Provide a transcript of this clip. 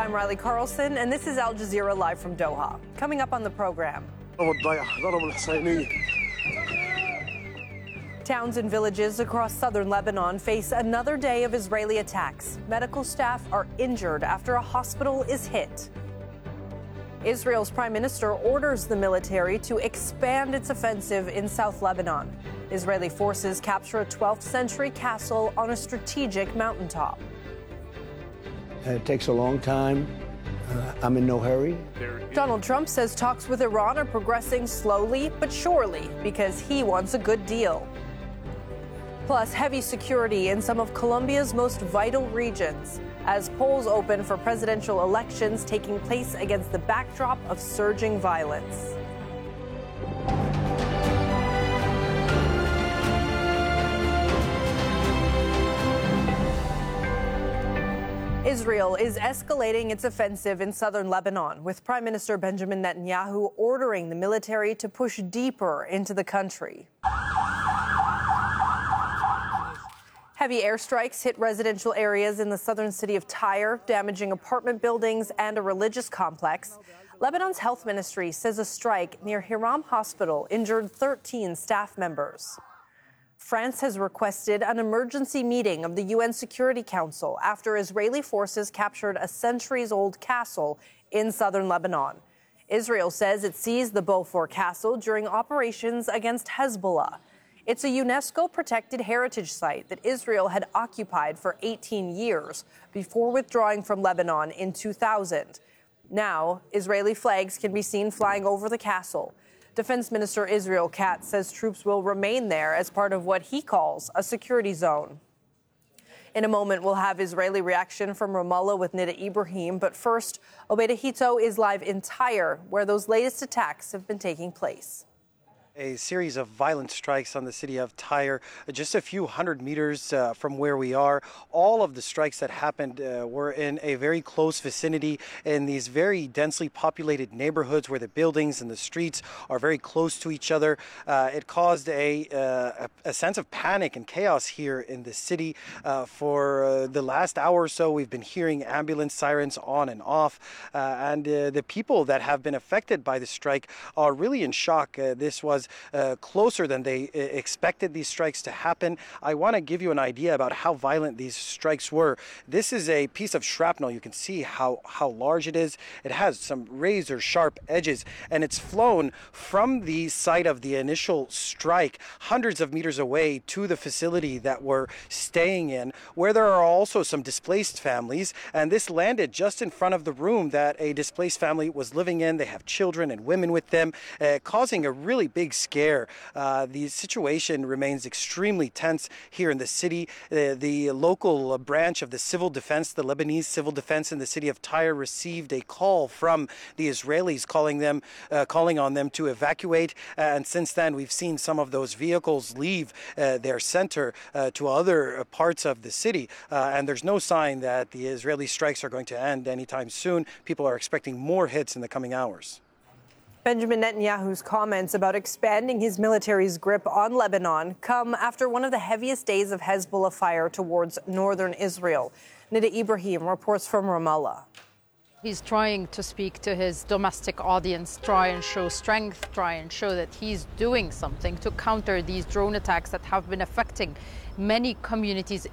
I'm Riley Carlson, and this is Al Jazeera Live from Doha. Coming up on the program. Towns and villages across southern Lebanon face another day of Israeli attacks. Medical staff are injured after a hospital is hit. Israel's prime minister orders the military to expand its offensive in South Lebanon. Israeli forces capture a 12th century castle on a strategic mountaintop. It takes a long time. I'm in no hurry. Donald Trump says talks with Iran are progressing slowly but surely because he wants a good deal. Plus, heavy security in some of Colombia's most vital regions as polls open for presidential elections taking place against the backdrop of surging violence. Israel is escalating its offensive in southern Lebanon, with Prime Minister Benjamin Netanyahu ordering the military to push deeper into the country. Heavy airstrikes hit residential areas in the southern city of Tyre, damaging apartment buildings and a religious complex. Lebanon's health ministry says a strike near Hiram Hospital injured 13 staff members. France has requested an emergency meeting of the UN Security Council after Israeli forces captured a centuries-old castle in southern Lebanon. Israel says it seized the Beaufort Castle during operations against Hezbollah. It's a UNESCO-protected heritage site that Israel had occupied for 18 years before withdrawing from Lebanon in 2000. Now, Israeli flags can be seen flying over the castle. Defense Minister Israel Katz says troops will remain there as part of what he calls a security zone. In a moment, we'll have Israeli reaction from Ramallah with Nida Ibrahim. But first, Obeda Hito is live in Tyre, where those latest attacks have been taking place. A series of violent strikes on the city of Tyre, just a few hundred meters from where we are. All of the strikes that happened were in a very close vicinity in these very densely populated neighborhoods where the buildings and the streets are very close to each other. It caused a sense of panic and chaos here in the city. For the last hour or so, we've been hearing ambulance sirens on and off. And the people that have been affected by the strike are really in shock. This was closer than they expected these strikes to happen. I want to give you an idea about how violent these strikes were. This is a piece of shrapnel. You can see how large it is. It has some razor sharp edges, and it's flown from the site of the initial strike hundreds of meters away to the facility that we're staying in, where there are also some displaced families. And this landed just in front of the room that a displaced family was living in. They have children and women with them, causing a really big scare. The situation remains extremely tense here in the city. The local branch of the civil defense, the Lebanese civil defense in the city of Tyre, received a call from the Israelis calling on them to evacuate. And since then, we've seen some of those vehicles leave their center to other parts of the city. And there's no sign that the Israeli strikes are going to end anytime soon. People are expecting more hits in the coming hours. Benjamin Netanyahu's comments about expanding his military's grip on Lebanon come after one of the heaviest days of Hezbollah fire towards northern Israel. Nida Ibrahim reports from Ramallah. He's trying to speak to his domestic audience, try and show strength, try and show that he's doing something to counter these drone attacks that have been affecting many communities